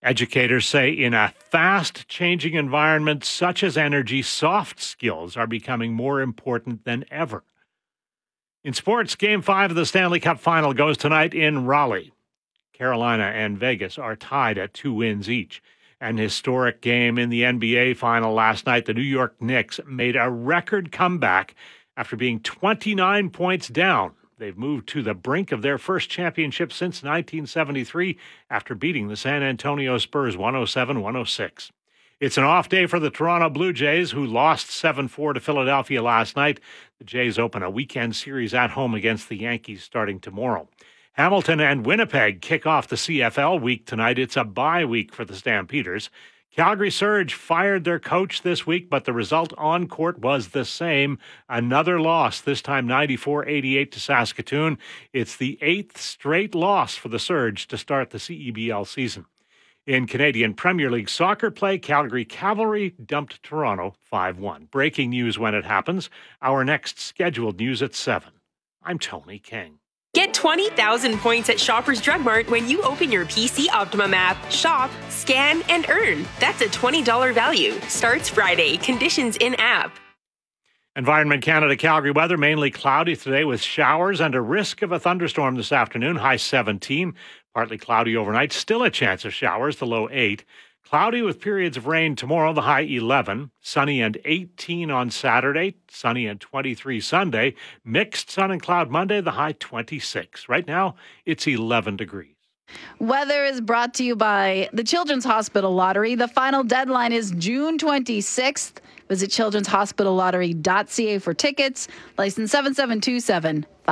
Educators say in a fast changing environment such as energy, soft skills are becoming more important than ever. In sports, Game 5 of the Stanley Cup Final goes tonight in Raleigh. Carolina and Vegas are tied at 2 wins each. An historic game in the NBA Final last night. The New York Knicks made a record comeback after being 29 points down. They've moved to the brink of their first championship since 1973 after beating the San Antonio Spurs 107-106. It's an off day for the Toronto Blue Jays, who lost 7-4 to Philadelphia last night. The Jays open a weekend series at home against the Yankees starting tomorrow. Hamilton and Winnipeg kick off the CFL week tonight. It's a bye week for the Stampeders. Calgary Surge fired their coach this week, but the result on court was the same. Another loss, this time 94-88 to Saskatoon. It's the 8th straight loss for the Surge to start the CEBL season. In Canadian Premier League soccer play, Calgary Cavalry dumped Toronto 5-1. Breaking news when it happens. Our next scheduled news at 7. I'm Tony King. Get 20,000 points at Shoppers Drug Mart when you open your PC Optimum app. Shop, scan, and earn. That's a $20 value. Starts Friday. Conditions in app. Environment Canada Calgary weather, mainly cloudy today with showers and a risk of a thunderstorm this afternoon. High 17. Partly cloudy overnight. Still a chance of showers, the low 8. Cloudy with periods of rain tomorrow, the high 11. Sunny and 18 on Saturday. Sunny and 23 Sunday. Mixed sun and cloud Monday, the high 26. Right now, it's 11 degrees. Weather is brought to you by the Children's Hospital Lottery. The final deadline is June 26th. Visit childrenshospitallottery.ca for tickets. License 7727.